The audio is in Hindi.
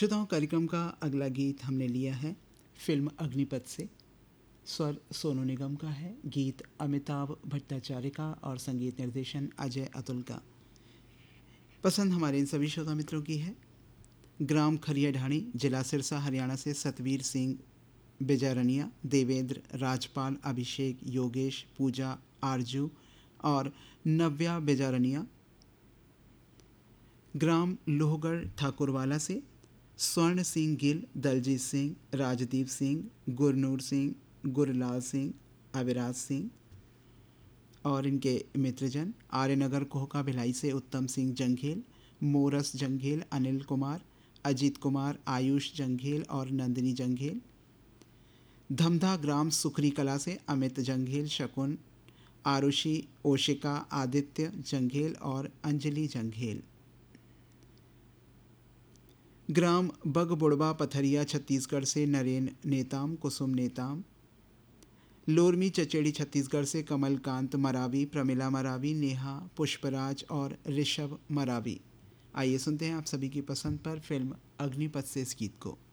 श्रोताओं, कार्यक्रम का अगला गीत हमने लिया है फिल्म अग्निपथ से। स्वर सोनू निगम का है, गीत अमिताभ भट्टाचार्य का और संगीत निर्देशन अजय अतुल का। पसंद हमारे इन सभी श्रोता मित्रों की है। ग्राम खरिया ढाणी, जिला सिरसा, हरियाणा से सतवीर सिंह बेजारनिया, देवेंद्र, राजपाल, अभिषेक, योगेश, पूजा, आरजू और नव्या बेजारनिया। ग्राम लोहगढ़ ठाकुरवाला से स्वर्ण सिंह गिल, दलजीत सिंह, राजदीप सिंह, गुरनूर सिंह, गुरलाल सिंह, अविराज सिंह और इनके मित्रजन। आर्यनगर कोहका भिलाई से उत्तम सिंह जंघेल, मोरस जंघेल, अनिल कुमार, अजीत कुमार, आयुष जंघेल और नंदिनी जंघेल। धमधा ग्राम सुखरी कला से अमित जंघेल, शकुन, आरुषि, ओशिका, आदित्य जंघेल और अंजलि जंघेल। ग्राम बगबुड़बा पथरिया छत्तीसगढ़ से नरेन नेताम, कुसुम नेताम। लोरमी चचेड़ी छत्तीसगढ़ से कमलकांत मरावी, प्रमिला मरावी, नेहा पुष्पराज और ऋषभ मरावी। आइए सुनते हैं आप सभी की पसंद पर फिल्म अग्निपथ से इस गीत को।